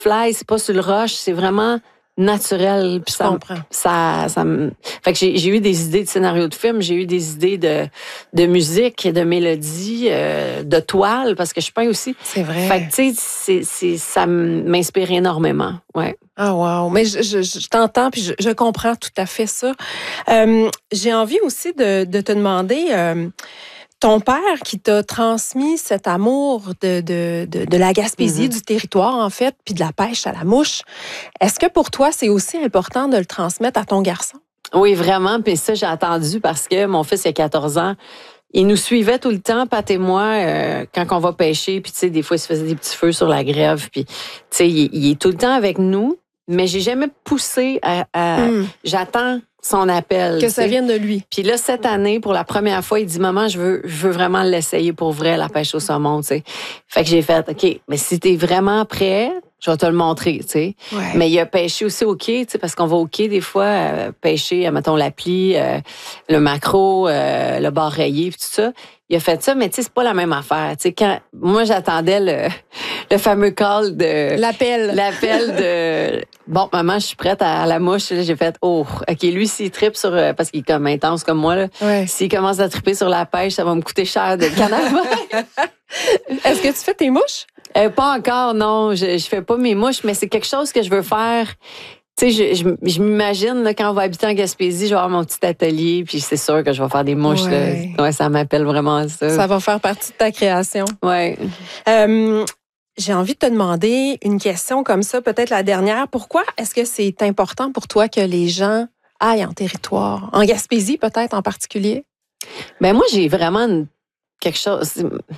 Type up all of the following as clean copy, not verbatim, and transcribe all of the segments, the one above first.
fly, c'est pas sur le rush, c'est vraiment naturel. Puis Je comprends. Fait que j'ai eu des idées de scénario de film, j'ai eu des idées de musique, de mélodie, de toile, parce que je peins aussi. C'est vrai. Fait que, tu sais, ça m'inspire énormément. Ouais. Ah, wow. Mais je t'entends, puis je comprends tout à fait ça. J'ai envie aussi de te demander, ton père qui t'a transmis cet amour de la Gaspésie, du territoire, en fait, puis de la pêche à la mouche, est-ce que pour toi, c'est aussi important de le transmettre à ton garçon? Oui, vraiment. Puis ça, j'ai attendu parce que mon fils, il a 14 ans. Il nous suivait tout le temps, Pat et moi, quand on va pêcher. Puis, tu sais, des fois, il se faisait des petits feux sur la grève. Puis, tu sais, il est tout le temps avec nous. Mais j'ai jamais poussé j'attends son appel. Que ça vienne de lui. Puis là, cette année, pour la première fois, il dit, maman, je veux vraiment l'essayer pour vrai, la pêche au saumon, tu sais. Fait que j'ai fait, OK, mais si t'es vraiment prêt, je vais te le montrer, tu sais. Ouais. Mais il a pêché aussi au quai, tu sais, parce qu'on va au quai des fois, pêcher, mettons, l'appli, le maquereau, le bar rayé, puis tout ça. Il a fait ça, mais tu sais, c'est pas la même affaire. Tu sais, quand moi, j'attendais le fameux call de... L'appel de... Bon, maman, je suis prête à la mouche. Là, j'ai fait, oh, OK, lui, s'il trippe sur... parce qu'il est comme intense comme moi, là. Ouais. S'il commence à tripper sur la pêche, ça va me coûter cher de canard. Est-ce que tu fais tes mouches? Pas encore, non. Je fais pas mes mouches, mais c'est quelque chose que je veux faire. Tu sais, je m'imagine, là, quand on va habiter en Gaspésie, je vais avoir mon petit atelier, puis c'est sûr que je vais faire des mouches. Ouais. Là. Ouais, ça m'appelle vraiment ça. Ça va faire partie de ta création. Ouais. J'ai envie de te demander une question comme ça, peut-être la dernière. Pourquoi est-ce que c'est important pour toi que les gens aillent en territoire? En Gaspésie, peut-être en particulier? Ben moi, j'ai vraiment quelque chose...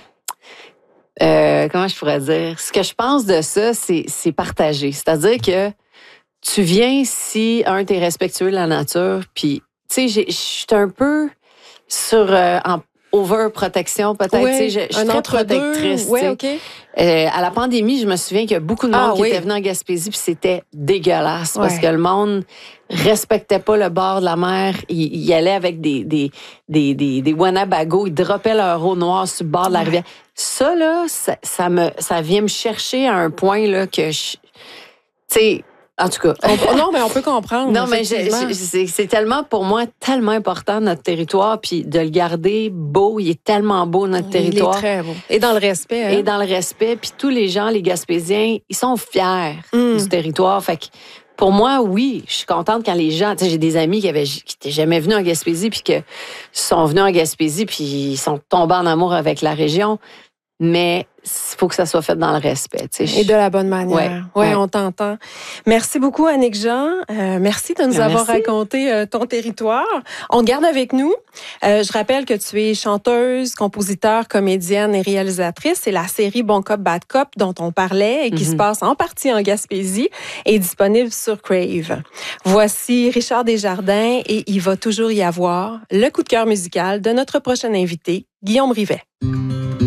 comment je pourrais dire? Ce que je pense de ça, c'est partager. C'est-à-dire que tu viens si, t'es respectueux de la nature, puis, tu sais, je suis un peu en overprotection, peut-être. Ouais, tu sais, je suis très protectrice. Oui, OK. À la pandémie, je me souviens qu'il y a beaucoup de monde qui était venu en Gaspésie, puis c'était dégueulasse, parce que le monde respectait pas le bord de la mer. Ils allaient avec des Winnebago, ils droppaient leur eau noire sur le bord de la rivière. Ça, là, ça vient me chercher à un point, là, que tu sais, en tout cas. Non, mais on peut comprendre. Non, mais c'est tellement, pour moi, tellement important, notre territoire, puis de le garder beau. Il est tellement beau, notre territoire. Il est très beau. Et dans le respect. Hein? Et dans le respect. Puis tous les gens, les Gaspésiens, ils sont fiers du territoire. Fait que, pour moi, oui, je suis contente quand les gens... Tu sais, j'ai des amis qui étaient jamais venus en Gaspésie, puis qui sont venus en Gaspésie, puis ils sont tombés en amour avec la région. Mais il faut que ça soit fait dans le respect. Tu sais. Et de la bonne manière. Oui, on t'entend. Merci beaucoup, Annick Jean. Merci de nous avoir raconté ton territoire. On te garde avec nous. Je rappelle que tu es chanteuse, compositeur, comédienne et réalisatrice. Et la série Bon Cop, Bad Cop dont on parlait et qui se passe en partie en Gaspésie est disponible sur Crave. Voici Richard Desjardins et Il va toujours y avoir, le coup de cœur musical de notre prochain invité, Guillaume Rivet.